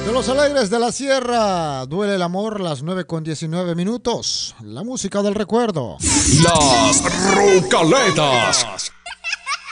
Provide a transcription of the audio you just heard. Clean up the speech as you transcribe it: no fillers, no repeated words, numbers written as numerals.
De los Alegres de la Sierra, Duele el Amor, las 9:19. La música del recuerdo. Las Rucaletas.